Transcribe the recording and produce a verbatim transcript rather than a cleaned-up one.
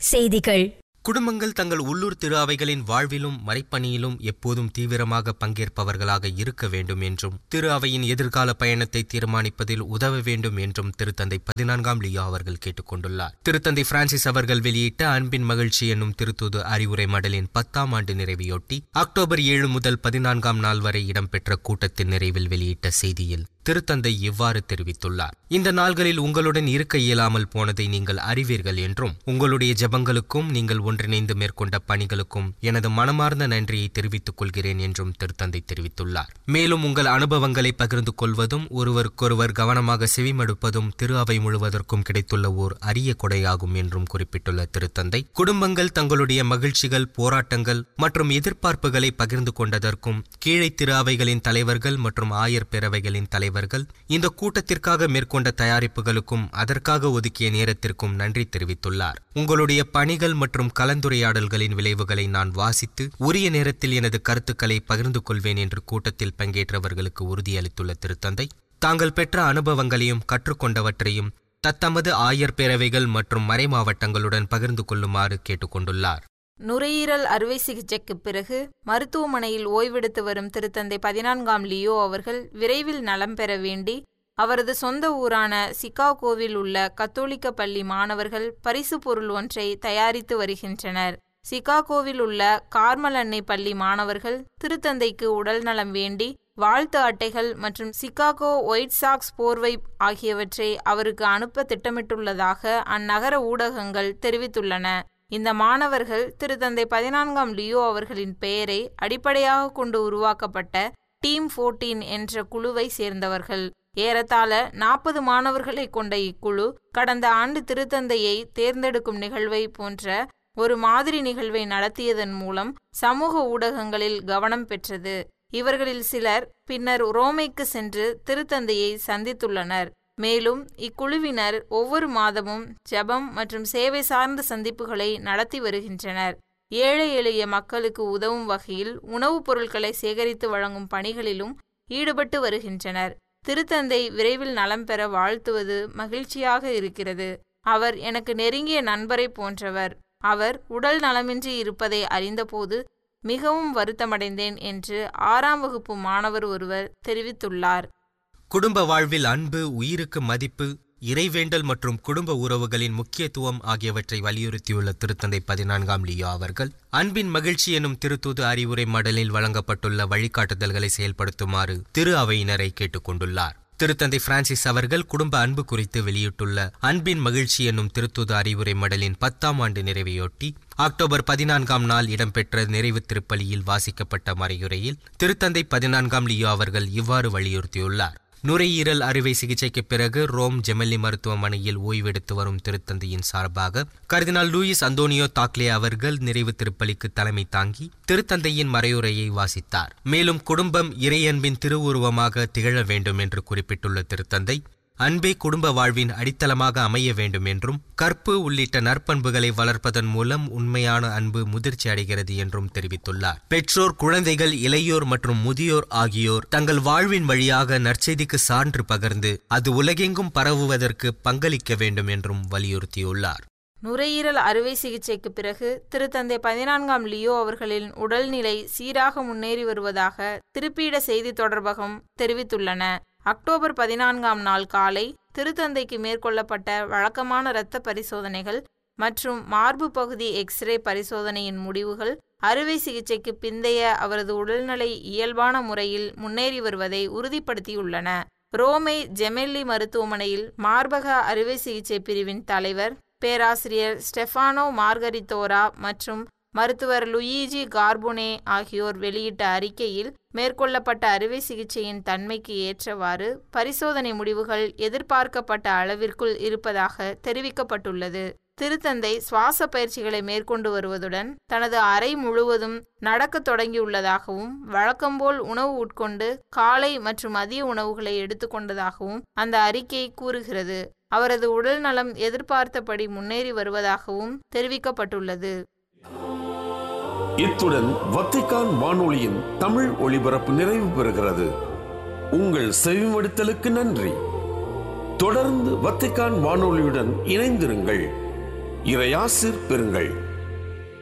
செய்திகள். குடும்பங்கள் தங்கள் உள்ளூர் திரு அவைகளின் வாழ்விலும் மறைப்பணியிலும் எப்போதும் தீவிரமாக பங்கேற்பவர்களாக இருக்க வேண்டும் என்றும் திரு அவையின் எதிர்கால பயணத்தை தீர்மானிப்பதில் உதவ வேண்டும் என்றும் திருத்தந்தை பதினான்காம் லியோ அவர்கள் கேட்டுக் கொண்டுள்ளார். திருத்தந்தை பிரான்சிஸ் அவர்கள் வெளியிட்ட அன்பின் மகிழ்ச்சி என்னும் திருத்தூது அறிவுரை மடலின் பத்தாம் ஆண்டு நிறைவையொட்டி அக்டோபர் ஏழு முதல் பதினான்காம் நாள் வரை இடம்பெற்ற கூட்டத்தின் நிறைவில் வெளியிட்ட செய்தியில் திருத்தந்தை இவ்வாறு தெரிவித்துள்ளார். இந்த நாள்களில் உங்களுடன் இருக்க இயலாமல் போனதை நீங்கள் அறிவீர்கள் என்றும் உங்களுடைய ஜெபங்களுக்கும் நீங்கள் ஒன்றிணைந்து மேற்கொண்ட பணிகளுக்கும் எனது மனமார்ந்த நன்றியை தெரிவித்துக் கொள்கிறேன் என்றும் திருத்தந்தை தெரிவித்துள்ளார். மேலும் உங்கள் அனுபவங்களை பகிர்ந்து கொள்வதும் ஒருவருக்கொருவர் கவனமாக செவிமடுப்பதும் திரு அவை முழுவதற்கும் கிடைத்துள்ள ஓர் அரிய கொடையாகும் என்றும் குறிப்பிட்டுள்ள திருத்தந்தை, குடும்பங்கள் தங்களுடைய மகிழ்ச்சிகள், போராட்டங்கள் மற்றும் எதிர்பார்ப்புகளை பகிர்ந்து கொண்டதற்கும் கீழே திரு அவைகளின் தலைவர்கள் மற்றும் ஆயர் பேரவைகளின் தலைவர்கள் இந்த கூட்டத்திற்காக மேற்கொண்ட தயாரிப்புகளுக்கும் அதற்காக ஒதுக்கிய நேரத்திற்கும் நன்றி தெரிவித்துள்ளார். உங்களுடைய பணிகள் மற்றும் கலந்துரையாடல்களின் விளைவுகளை நான் வாசித்து உரிய நேரத்தில் எனது கருத்துக்களை பகிர்ந்து கொள்வேன் என்று கூட்டத்தில் பங்கேற்றவர்களுக்கு உறுதியளித்துள்ள திருத்தந்தை, தாங்கள் பெற்ற அனுபவங்களையும் கற்றுக்கொண்டவற்றையும் தத்தமது ஆயர் பேரவைகள் மற்றும் மறை மாவட்டங்களுடன் பகிர்ந்து கொள்ளுமாறு கேட்டுக்கொண்டுள்ளார். நுரையீரல் அறுவை சிகிச்சைக்கு பிறகு மருத்துவமனையில் ஓய்வெடுத்து வரும் திருத்தந்தை பதினான்காம் லியோ அவர்கள் விரைவில் நலம் பெற வேண்டி அவரது சொந்த ஊரான சிகாகோவில் உள்ள கத்தோலிக்க பள்ளி மாணவர்கள் பரிசு பொருள் ஒன்றை தயாரித்து வருகின்றனர். சிகாகோவில் உள்ள கார்மல் அன்னை பள்ளி மாணவர்கள் திருத்தந்தைக்கு உடல் நலம் வேண்டி வாழ்த்து அட்டைகள் மற்றும் சிகாகோ ஒயிட் சாக்ஸ் போர்வை ஆகியவற்றை அவருக்கு அனுப்ப திட்டமிட்டுள்ளதாக அந்நகர ஊடகங்கள் தெரிவித்துள்ளன. இந்த மாணவர்கள் திருத்தந்தை பதினான்காம் லியோ அவர்களின் பெயரை அடிப்படையாக கொண்டு உருவாக்கப்பட்ட டீம் பதினான்கு என்ற குழுவை சேர்ந்தவர்கள். ஏறத்தாழ நாற்பது மாணவர்களை கொண்ட இக்குழு கடந்த ஆண்டு திருத்தந்தையை தேர்ந்தெடுக்கும் நிகழ்வை போன்ற ஒரு மாதிரி நிகழ்வை நடத்தியதன் மூலம் சமூக ஊடகங்களில் கவனம் பெற்றது. இவர்களில் சிலர் பின்னர் ரோமைக்கு சென்று திருத்தந்தையை சந்தித்துள்ளனர். மேலும் இக்குழுவினர் ஒவ்வொரு மாதமும் ஜெபம் மற்றும் சேவை சார்ந்த சந்திப்புகளை நடத்தி வருகின்றனர். ஏழை எளிய மக்களுக்கு உதவும் வகையில் உணவுப் பொருட்களை சேகரித்து வழங்கும் பணிகளிலும் ஈடுபட்டு வருகின்றனர். திருத்தந்தை விரைவில் நலம் பெற வாழ்த்துவது மகிழ்ச்சியாக இருக்கிறது. அவர் எனக்கு நெருங்கிய நண்பரை போன்றவர். அவர் உடல் நலமின்றி இருப்பதை அறிந்தபோது மிகவும் வருத்தமடைந்தேன் என்று ஆறாம் வகுப்பு மாணவர் ஒருவர் தெரிவித்துள்ளார். குடும்ப வாழ்வில் அன்பு, உயிருக்கு மதிப்பு, இறைவேண்டல் மற்றும் குடும்ப உறவுகளின் முக்கியத்துவம் ஆகியவற்றை வலியுறுத்தியுள்ள திருத்தந்தை பதினான்காம் லியோ அவர்கள் அன்பின் மகிழ்ச்சி எனும் திருத்தூது அறிவுரை மடலில் வழங்கப்பட்டுள்ள வழிகாட்டுதல்களை செயல்படுத்துமாறு திரு அவையினரை கேட்டுக் கொண்டுள்ளார். திருத்தந்தை பிரான்சிஸ் அவர்கள் குடும்ப அன்பு குறித்து வெளியிட்டுள்ள அன்பின் மகிழ்ச்சி என்னும் திருத்தூது அறிவுரை மடலின் பத்தாம் ஆண்டு நிறைவையொட்டி அக்டோபர் பதினான்காம் நாள் இடம்பெற்ற நிறைவு திருப்பலியில் வாசிக்கப்பட்ட மறையுரையில் திருத்தந்தை பதினான்காம் லியோ அவர்கள் இவ்வாறு வலியுறுத்தியுள்ளார். நுரையீரல் அறுவை சிகிச்சைக்கு பிறகு ரோம் ஜெமெல்லி மருத்துவமனையில் ஓய்வெடுத்து வரும் திருத்தந்தையின் சார்பாக கர்தினால் லூயிஸ் அந்தோனியோ தாக்லே அவர்கள் நிறைவு திருப்பலிக்கு தலைமை தாங்கி திருத்தந்தையின் மறையுரையை வாசித்தார். மேலும் குடும்பம் இறையன்பின் திருவுருவமாக திகழ வேண்டும் என்று குறிப்பிட்டுள்ள திருத்தந்தை, அன்பே குடும்ப வாழ்வின் அடித்தளமாக அமைய வேண்டும் என்றும் கற்பு உள்ளிட்ட நற்பண்புகளை வளர்ப்பதன் மூலம் உண்மையான அன்பு முதிர்ச்சி அடைகிறது என்றும் தெரிவித்துள்ளார். பெற்றோர், குழந்தைகள், இளையோர் மற்றும் முதியோர் ஆகியோர் தங்கள் வாழ்வின் வழியாக நற்செய்திக்கு சான்று பகர்ந்து அது உலகெங்கும் பரவுவதற்கு பங்களிக்க வேண்டும் என்றும் வலியுறுத்தியுள்ளார். நுரையீரல் அறுவை சிகிச்சைக்கு பிறகு திருத்தந்தை பதினான்காம் லியோ அவர்களின் உடல்நிலை சீராக முன்னேறி வருவதாக திருப்பீட செய்தி தொடர்பகம் தெரிவித்துள்ளன. அக்டோபர் பதினான்காம் நாள் காலை திருத்தந்தைக்கு மேற்கொள்ளப்பட்ட வழக்கமான இரத்த பரிசோதனைகள் மற்றும் மார்பு பகுதி எக்ஸ்ரே பரிசோதனையின் முடிவுகள் அறுவை சிகிச்சைக்கு பிந்தைய அவரது உடல்நிலை இயல்பான முறையில் முன்னேறி வருவதை உறுதிப்படுத்தியுள்ளன. ரோமை ஜெமெல்லி மருத்துவமனையில் மார்பக அறுவை சிகிச்சை பிரிவின் தலைவர் பேராசிரியர் ஸ்டெஃபானோ மார்கரித்தோரா மற்றும் மருத்துவர் லுயிஜி கார்போனே ஆகியோர் வெளியிட்ட அறிக்கையில் மேற்கொள்ளப்பட்ட அறுவை சிகிச்சையின் தன்மைக்கு ஏற்றவாறு பரிசோதனை முடிவுகள் எதிர்பார்க்கப்பட்ட அளவிற்குள் இருப்பதாக தெரிவிக்கப்பட்டுள்ளது. திருத்தந்தை சுவாச பயிற்சிகளை மேற்கொண்டு வருவதுடன் தனது அறை முழுவதும் நடக்க தொடங்கியுள்ளதாகவும் வழக்கம்போல் உணவு உட்கொண்டு காலை மற்றும் மதிய உணவுகளை எடுத்துக்கொண்டதாகவும் அந்த அறிக்கை கூறுகிறது. அவரது உடல் நலம் எதிர்பார்த்தபடி முன்னேறி வருவதாகவும் தெரிவிக்கப்பட்டுள்ளது. இத்துடன் வத்திக்கான் வானொலியின் தமிழ் ஒளிபரப்பு நிறைவு பெறுகிறது. உங்கள் செவிமடுத்தலுக்கு நன்றி. தொடர்ந்து வத்திக்கான் வானொலியுடன் இணைந்திருங்கள். இறையாசிர் பெறுங்கள்.